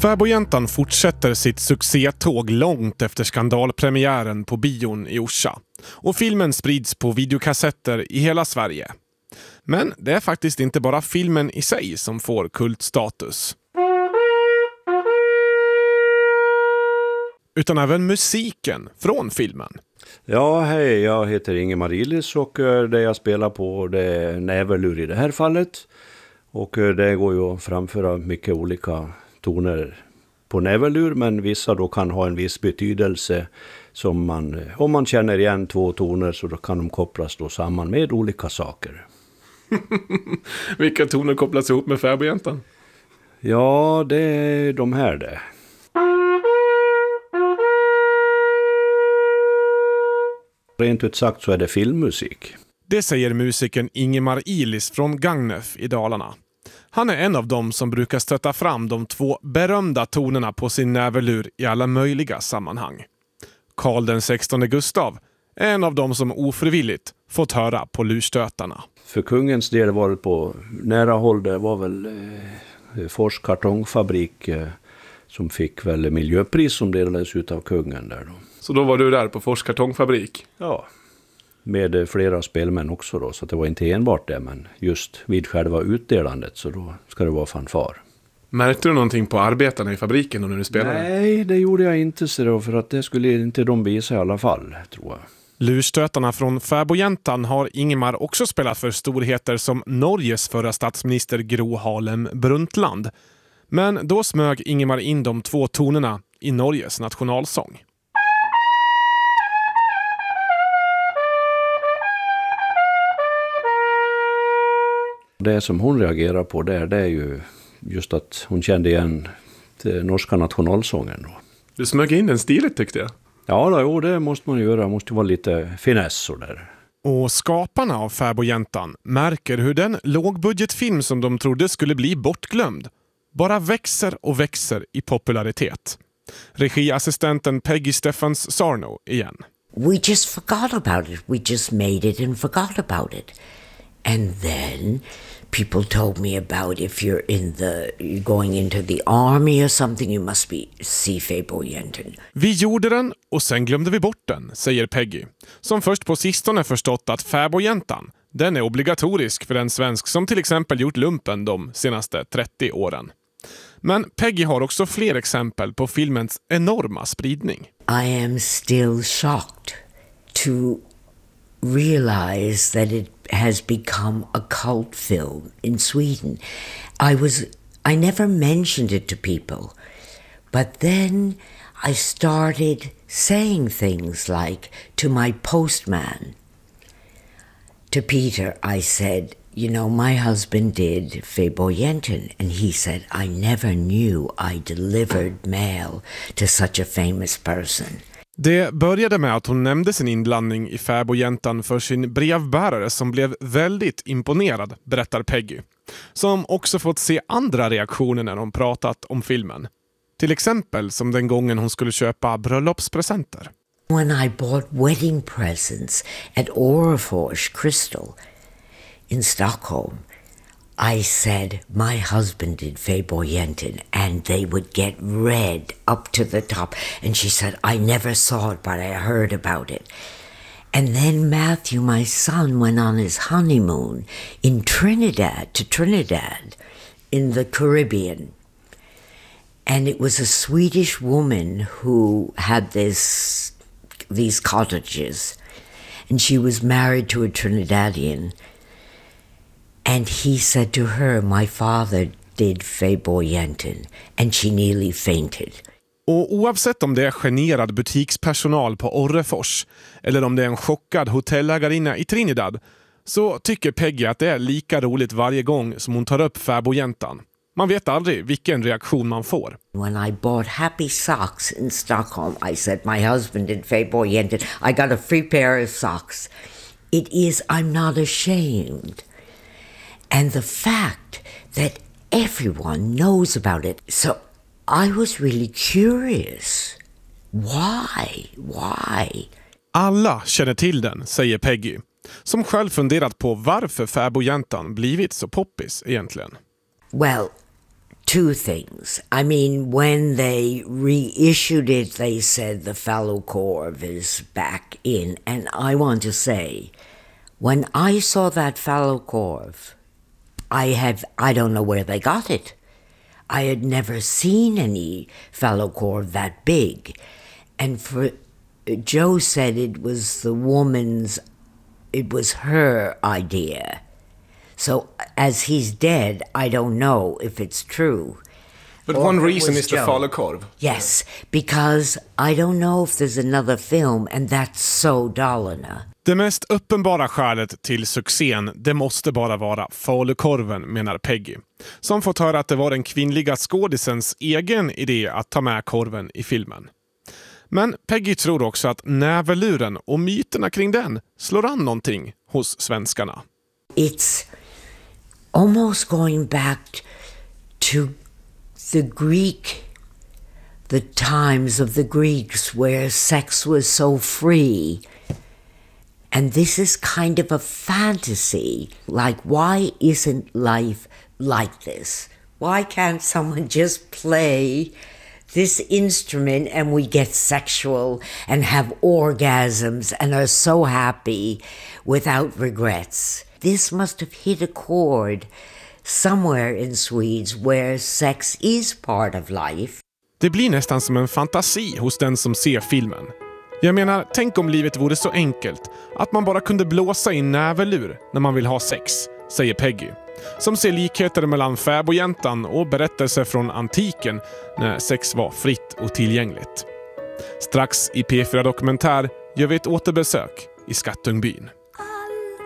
Fäbodjäntan fortsätter sitt succétåg långt efter skandalpremiären på bion i Orsa. Och filmen sprids på videokassetter i hela Sverige. Men det är faktiskt inte bara filmen i sig som får kultstatus. Utan även musiken från filmen. Ja, hej, jag heter Ingemar Illis och det jag spelar på det är näverlur i det här fallet. Och det går ju att framföra mycket olika toner på näverlur, men vissa då kan ha en viss betydelse som om man känner igen två toner så då kan de kopplas då samman med olika saker. Vilka toner kopplas ihop med Fäbodjäntan? Ja, det är de här det. Rent ut sagt så är det filmmusik. Det säger musikern Ingemar Illis från Gagnef i Dalarna. Han är en av dem som brukar stötta fram de två berömda tonerna på sin näverlur i alla möjliga sammanhang. Karl den 16 Gustav är en av dem som ofrivilligt fått höra på lurstötarna. För kungens del var det på nära håll, det var väl Fors kartongfabrik som fick väl miljöpris som delades ut av kungen där då. Så då var du där på Fors kartongfabrik? Ja, med flera spelmän också då, så det var inte enbart det, men just vid själva utdelandet så då ska det vara fanfar. Märkte du någonting på arbetarna i fabriken när du spelade? Nej, det gjorde jag inte så då, för att det skulle inte de visa i alla fall, tror jag. Lurstötarna från Fäbodjäntan har Ingemar också spelat för storheter som Norges förra statsminister Gro Harlem Brundtland. Men då smög Ingemar in de två tonerna i Norges nationalsång. Det som hon reagerar på där, det är ju just att hon kände igen den norska nationalsången då. Du smög in den stiligt tyckte jag. Ja, det måste man göra. Det måste vara lite finess och där. Och skaparna av Fäbodjäntan märker hur den lågbudgetfilm som de trodde skulle bli bortglömd bara växer och växer i popularitet. Regiassistenten Peggy Steffens Sarno igen. We just forgot about it. We just made it and forgot about it. And then people told me about if you're going into the army or something, you must see Fäbodjäntan. Vi gjorde den och sen glömde vi bort den, säger Peggy. Som först på sistone förstått att Fäbodjäntan, den är obligatorisk för en svensk som till exempel gjort lumpen de senaste 30 åren. Men Peggy har också fler exempel på filmens enorma spridning. I am still shocked to realize that it has become a cult film in Sweden. I never mentioned it to people, but then I started saying things like to my postman, to Peter, I said, you know, my husband did Fäbodjäntan, and he said, I never knew I delivered mail to such a famous person. Det började med att hon nämnde sin inblandning i Fäbodjäntan för sin brevbärare som blev väldigt imponerad, berättar Peggy. Som också fått se andra reaktioner när hon pratat om filmen. Till exempel som den gången hon skulle köpa bröllopspresenter. When I bought wedding presents at Orrefors Crystal in Stockholm, I said my husband did Fäbodjäntan and they would get red up to the top. And she said, I never saw it, but I heard about it. And then Matthew, my son, went on his honeymoon in Trinidad in the Caribbean. And it was a Swedish woman who had these cottages. And she was married to a Trinidadian. And he said to her, my father did Fäbodjäntan, and she nearly fainted. Och oavsett om det är generad butikspersonal på Orrefors eller om det är en chockad hotellägarinna i Trinidad så tycker Peggy att det är lika roligt varje gång som hon tar upp Fäbodjäntan. Man vet aldrig vilken reaktion man får. When I bought Happy Socks in Stockholm, I said my husband did Fäbodjäntan. I got a free pair of socks. It is, I'm not ashamed. And the fact that everyone knows about it. So I was really curious. Why? Alla känner till den, säger Peggy. Som själv funderat på varför Fäbodjäntan blivit så poppis egentligen. Well, two things. I mean, when they reissued it, they said the Fallocorv is back in. And I want to say, when I saw that Fallocorv, I don't know where they got it. I had never seen any Fallocorv that big. And Joe said it was it was her idea. So as he's dead, I don't know if it's true. But one reason is the Fallocorv. Yes, because I don't know if there's another film, and that's so Dalarna. Det mest uppenbara skälet till succén, det måste bara vara falukorven, menar Peggy. Som fått höra att det var den kvinnliga skådisens egen idé att ta med korven i filmen. Men Peggy tror också att näverluren och myterna kring den slår an någonting hos svenskarna. It's almost going back to the times of the Greeks where sex was so free. And this is kind of a fantasy. Like, why isn't life like this? Why can't someone just play this instrument and we get sexual and have orgasms and are so happy without regrets? This must have hit a chord somewhere in Swedes where sex is part of life. Det blir nästan som en fantasi hos den som ser filmen. Jag menar, tänk om livet vore så enkelt att man bara kunde blåsa in näverlur när man vill ha sex, säger Peggy. Som ser likheter mellan fäbodjäntan och berättelser från antiken när sex var fritt och tillgängligt. Strax i P4 Dokumentär gör vi ett återbesök i Skattungbyn.